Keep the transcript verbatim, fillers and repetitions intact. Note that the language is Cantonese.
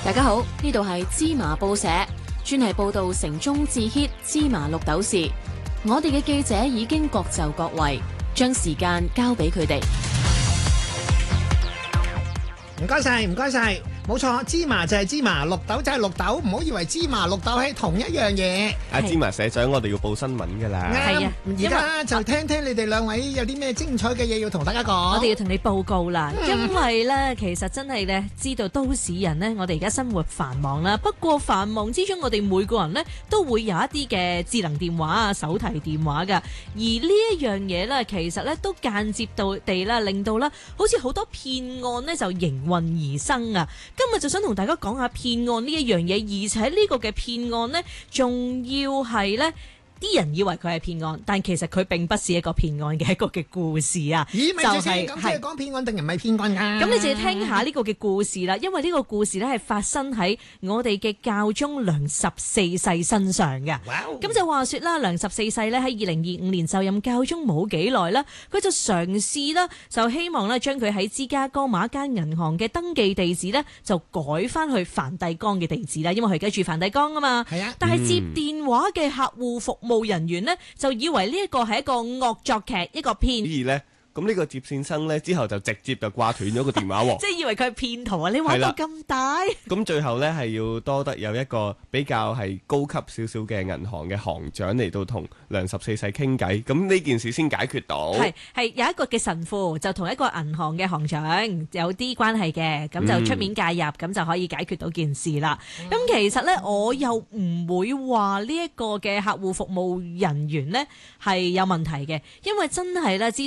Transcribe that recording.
大家好，呢度係芝麻報社，專係報道城中至 hit 芝麻綠豆事。我哋嘅記者已經各就各位，將時間交俾佢哋。 唔該晒，唔該晒，冇錯，芝麻就係芝麻，綠豆就係綠豆，唔好以為芝麻綠豆係同一樣嘢。 阿芝麻社長，我哋要報新聞噶啦。 啱，而家就聽聽你哋兩位有啲咩精彩嘅嘢要同大家講。 我哋要同你報告啦，因為咧，其實真係咧，知道都市人呢，我哋而家生活繁忙啦。不過繁忙之中，我哋每個人呢都會有一啲嘅智能電話啊、手提電話噶。而呢一樣嘢咧，其實咧都間接到地啦，令到啦，好似好多騙案呢就迎運而生啊。今日就想同大家講下騙案呢一樣嘢，而且呢個嘅騙案呢，仲要係呢啲人以為佢係騙案，但其實佢並不是一個騙案嘅一個嘅故事啊。 咦，咪就係係咁即係講騙案定係唔係騙案㗎？ 咁你就要聽下呢個嘅故事啦，因為呢個故事咧係發生喺我哋嘅教宗良十四世身上嘅。咁就話說啦，良十四世咧喺二零二五年就任教宗冇幾耐啦，佢就嘗試啦，就希望咧將佢喺芝加哥某一間銀行嘅登記地址咧就改翻去梵蒂岡嘅地址啦，因為佢而家住梵蒂岡啊嘛。係啊，但係接電話嘅客戶服務務人員呢，就以為呢一個係一個惡作劇，一個騙。 而呢，咁呢個接線生呢，之後就直接就掛斷咗個電話喎。 即係以為佢係騙徒啊！你玩到咁大。 咁最後呢，係要多得有一個比較係高級少少嘅銀行嘅行長嚟到同良十四世傾偈，咁呢件事先解決到。係係有一個嘅神父就同一個銀行嘅行長有啲關係嘅，咁就出面介入，咁、嗯、就可以解決到件事啦。咁、嗯、其實呢，我又唔會話呢一個嘅客戶服務人員呢係有問題嘅，因為真係呢知